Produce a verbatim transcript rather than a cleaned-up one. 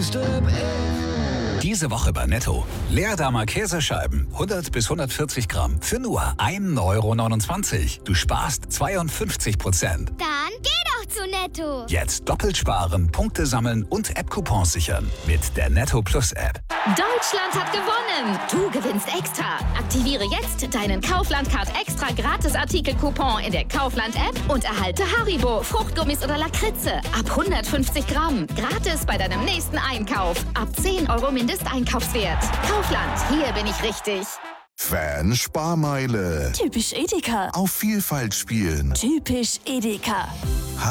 step in. Diese Woche bei Netto. Leerdammer Käsescheiben, hundert bis hundertvierzig Gramm, für nur ein Euro neunundzwanzig. Du sparst zweiundfünfzig Prozent. Dann geh doch zu Netto. Jetzt doppelt sparen, Punkte sammeln und App-Coupons sichern. Mit der Netto Plus App. Deutschland hat gewonnen. Du gewinnst extra. Aktiviere jetzt deinen Kaufland-Card extra Gratis-Artikel-Coupon in der Kaufland-App und erhalte Haribo, Fruchtgummis oder Lakritze ab hundertfünfzig Gramm. Gratis bei deinem nächsten Einkauf. Ab zehn Euro Mindesteinkaufswert. Kaufland, hier bin ich richtig. Fan-Sparmeile. Typisch Edeka. Auf Vielfalt spielen. Typisch Edeka.